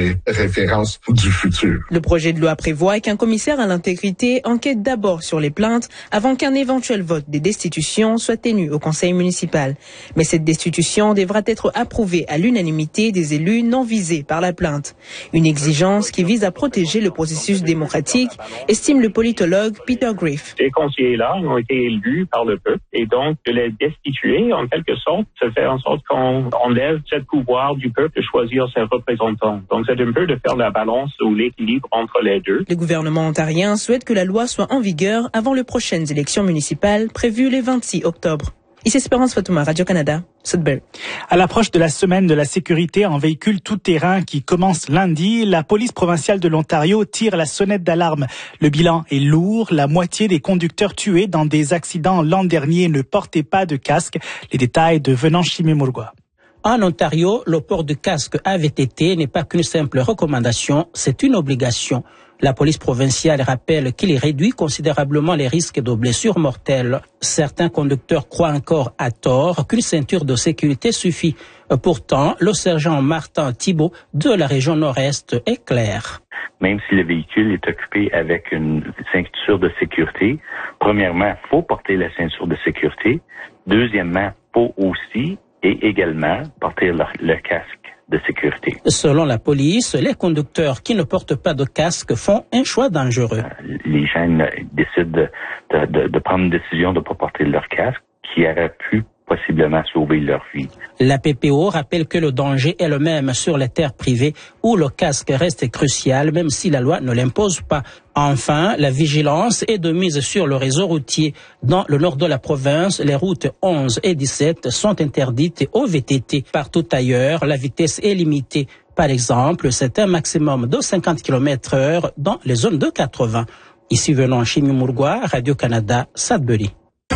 mes références du futur. Le projet de loi prévoit qu'un commissaire à l'intégrité enquête d'abord sur les plaintes avant qu'un éventuel vote des destitutions soit tenu au conseil municipal. Mais cette destitution devra être approuvée à l'unanimité des élus non visés par la plainte. Une exigence qui vise à protéger le processus démocratique, estime le politologue Peter Graefe. Ces conseillers-là ont été élus par le peuple et donc de les destituer, en quelque sorte, ça fait en sorte qu'on enlève ce pouvoir du peuple de choisir ses représentants. Donc c'est un peu de faire la balance ou l'équilibre entre les deux. Le gouvernement ontarien souhaite que la loi soit en vigueur avant les prochaines élections municipales prévues le 26 octobre. Ici Espérance Fatouma, Radio-Canada, Sudbury. À l'approche de la semaine de la sécurité en véhicule tout-terrain qui commence lundi, la police provinciale de l'Ontario tire la sonnette d'alarme. Le bilan est lourd. La moitié des conducteurs tués dans des accidents l'an dernier ne portaient pas de casque. Les détails de Venant Chimé-Mourgois. En Ontario, le port de casque à VTT n'est pas qu'une simple recommandation, c'est une obligation. La police provinciale rappelle qu'il réduit considérablement les risques de blessures mortelles. Certains conducteurs croient encore à tort qu'une ceinture de sécurité suffit. Pourtant, le sergent Martin Thibault de la région Nord-Est est clair. Même si le véhicule est occupé avec une ceinture de sécurité, premièrement, il faut porter la ceinture de sécurité. Deuxièmement, il faut aussi et également porter le casque de sécurité. Selon la police, les conducteurs qui ne portent pas de casque font un choix dangereux. Les gens décident de prendre une décision de ne pas porter leur casque qui aurait pu possiblement sauver leur vie. La PPO rappelle que le danger est le même sur les terres privées où le casque reste crucial même si la loi ne l'impose pas. Enfin, la vigilance est de mise sur le réseau routier. Dans le nord de la province, les routes 11 et 17 sont interdites aux VTT. Partout ailleurs, la vitesse est limitée. Par exemple, c'est un maximum de 50 km/h dans les zones de 80. Ici venant Chimé-Mourgois, Radio-Canada, Sudbury.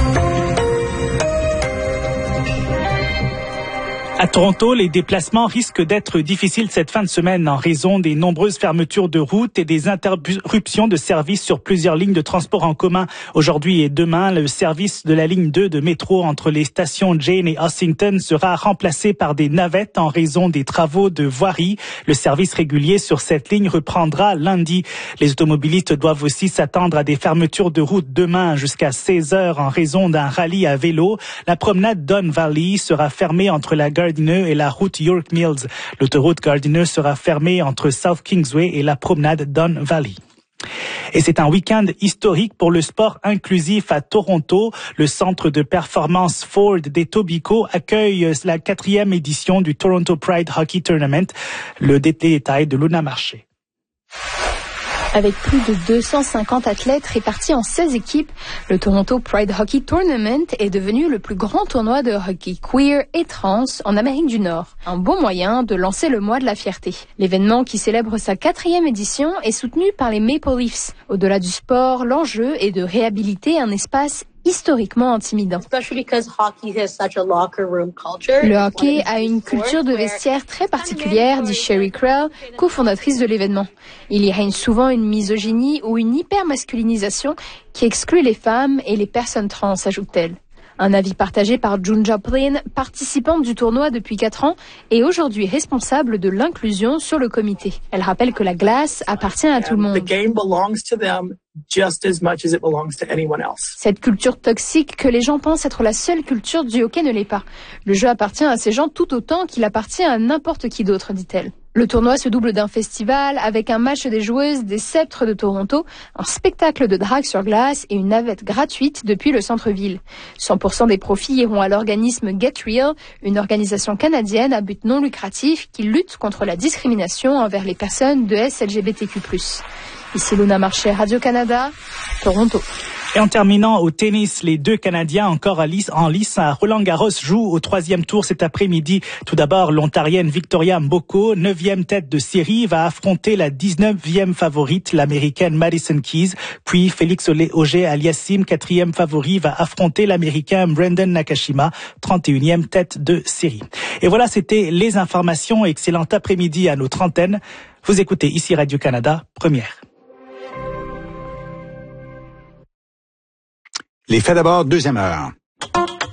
À Toronto, les déplacements risquent d'être difficiles cette fin de semaine en raison des nombreuses fermetures de routes et des interruptions de services sur plusieurs lignes de transport en commun. Aujourd'hui et demain, le service de la ligne 2 de métro entre les stations Jane et Ossington sera remplacé par des navettes en raison des travaux de voirie. Le service régulier sur cette ligne reprendra lundi. Les automobilistes doivent aussi s'attendre à des fermetures de route demain jusqu'à 16 heures en raison d'un rallye à vélo. La promenade Don Valley sera fermée entre la Gardiner et la route York Mills. L'autoroute Gardiner sera fermée entre South Kingsway et la promenade Don Valley. Et c'est un week-end historique pour le sport inclusif à Toronto. Le centre de performance Ford d'Etobicoke accueille la 4e édition du Toronto Pride Hockey Tournament. Le détail de Luna Marché. Avec plus de 250 athlètes répartis en 16 équipes, le Toronto Pride Hockey Tournament est devenu le plus grand tournoi de hockey queer et trans en Amérique du Nord. Un bon moyen de lancer le mois de la fierté. L'événement qui célèbre sa 4e édition est soutenu par les Maple Leafs. Au-delà du sport, l'enjeu est de réhabiliter un espace historiquement intimidant. Le hockey a une culture de vestiaire très particulière, dit Sherry Krell, cofondatrice de l'événement. Il y règne souvent une misogynie ou une hypermasculinisation qui exclut les femmes et les personnes trans, ajoute-t-elle. Un avis partagé par June Joplin, participante du tournoi depuis 4 ans et aujourd'hui responsable de l'inclusion sur le comité. Elle rappelle que la glace appartient à tout le monde. Cette culture toxique que les gens pensent être la seule culture du hockey ne l'est pas. Le jeu appartient à ces gens tout autant qu'il appartient à n'importe qui d'autre, dit-elle. Le tournoi se double d'un festival avec un match des joueuses des Sceptres de Toronto, un spectacle de drague sur glace et une navette gratuite depuis le centre-ville. 100% des profits iront à l'organisme Get Real, une organisation canadienne à but non lucratif qui lutte contre la discrimination envers les personnes de SLGBTQ+. Ici Luna Marché, Radio-Canada, Toronto. Et en terminant au tennis, les 2 Canadiens encore en lice à Roland-Garros jouent au 3e tour cet après-midi. Tout d'abord, l'Ontarienne Victoria Mboko, 9e tête de série, va affronter la 19e favorite, l'Américaine Madison Keys. Puis Félix Auger-Aliassime, 4e favori, va affronter l'Américain Brendan Nakashima, 31e tête de série. Et voilà, c'était les informations. Excellent après-midi à notre antenne. Vous écoutez ici Radio-Canada, première. Les faits d'abord, 2e heure.